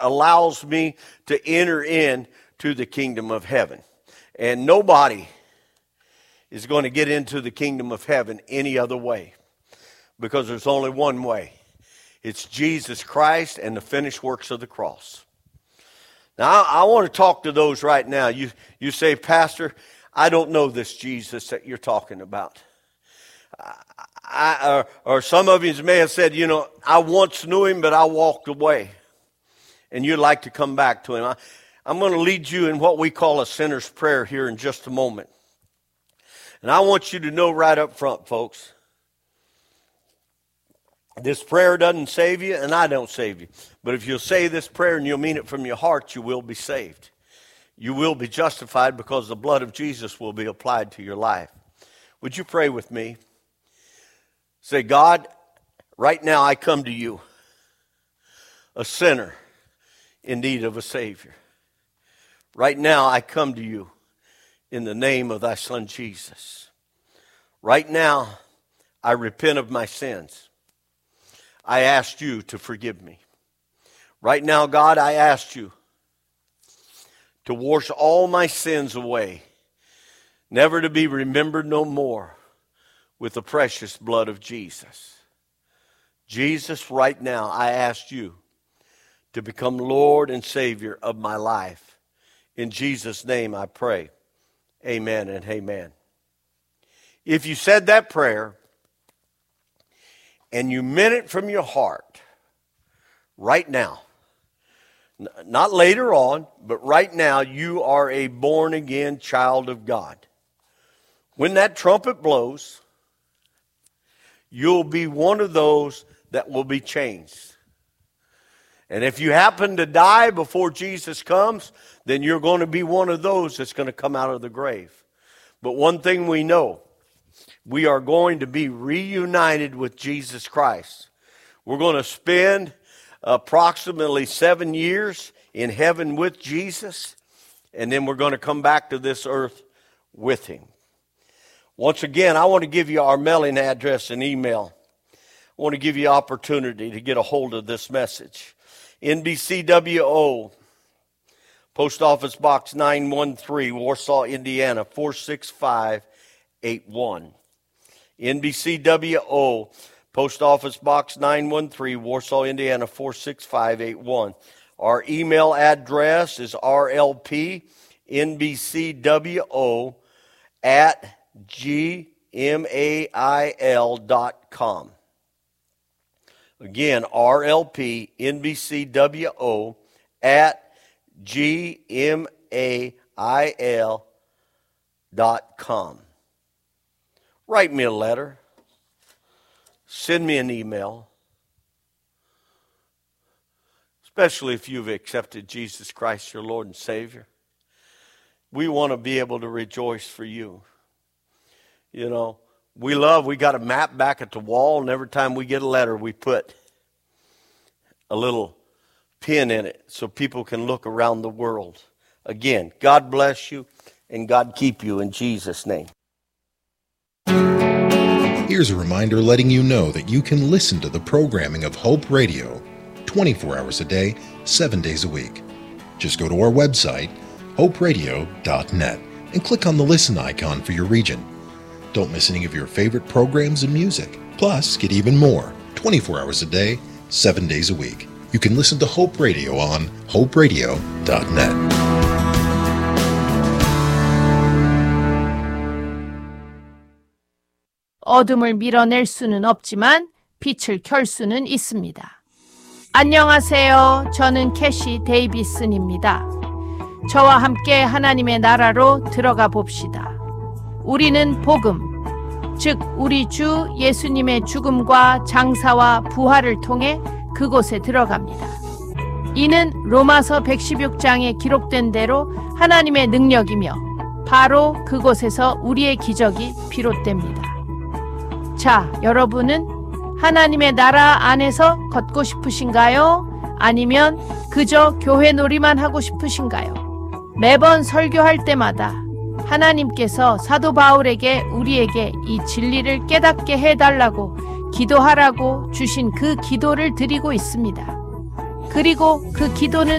allows me to enter into the kingdom of heaven. And nobody is going to get into the kingdom of heaven any other way, because there's only one way. It's Jesus Christ and the finished works of the cross. Now, I want to talk to those right now. You say, Pastor, I don't know this Jesus that you're talking about. Or some of you may have said, I once knew him, but I walked away. And you'd like to come back to him. I'm going to lead you in what we call a sinner's prayer here in just a moment. And I want you to know right up front, folks, this prayer doesn't save you, and I don't save you. But if you'll say this prayer and you'll mean it from your heart, you will be saved. You will be justified because the blood of Jesus will be applied to your life. Would you pray with me? Say, God, right now I come to you, a sinner in need of a Savior. Right now I come to you in the name of thy Son Jesus. Right now I repent of my sins. I ask you to forgive me. Right now, God, I ask you to wash all my sins away, never to be remembered no more, with the precious blood of Jesus. Jesus, right now, I ask you to become Lord and Savior of my life. In Jesus' name I pray. Amen and amen. If you said that prayer and you meant it from your heart, right now, not later on, but right now, you are a born-again child of God. When that trumpet blows, you'll be one of those that will be changed. And if you happen to die before Jesus comes, then you're going to be one of those that's going to come out of the grave. But one thing we know, we are going to be reunited with Jesus Christ. We're going to spend approximately 7 years in heaven with Jesus, and then we're going to come back to this earth with him. Once again, I want to give you our mailing address and email. I want to give you opportunity to get a hold of this message. NBCWO, Post Office Box 913, Warsaw, Indiana, 46581. NBCWO, Post Office Box 913, Warsaw, Indiana, 46581. Our email address is rlpnbcwo@gmail.com. Again, rlpnbcwo@gmail.com. Write me a letter. Send me an email. Especially if you've accepted Jesus Christ, your Lord and Savior. We want to be able to rejoice for you. We got a map back at the wall, and every time we get a letter, we put a little pin in it so people can look around the world. Again, God bless you, and God keep you in Jesus' name. Here's a reminder letting you know that you can listen to the programming of Hope Radio 24 hours a day, 7 days a week. Just go to our website, hoperadio.net, and click on the listen icon for your region. Don't miss any of your favorite programs and music. Plus, get even more 24 hours a day, 7 days a week. You can listen to Hope Radio on hoperadio.net. 어둠을 밀어낼 수는 없지만 빛을 켤 수는 있습니다. 안녕하세요. 저는 캐시 데이비슨입니다. 저와 함께 하나님의 나라로 들어가 봅시다. 우리는 복음, 즉 우리 주 예수님의 죽음과 장사와 부활을 통해 그곳에 들어갑니다. 이는 로마서 116장에 기록된 대로 하나님의 능력이며 바로 그곳에서 우리의 기적이 비롯됩니다. 자, 여러분은 하나님의 나라 안에서 걷고 싶으신가요? 아니면 그저 교회 놀이만 하고 싶으신가요? 매번 설교할 때마다 하나님께서 사도 바울에게 우리에게 이 진리를 깨닫게 해달라고 기도하라고 주신 그 기도를 드리고 있습니다. 그리고 그 기도는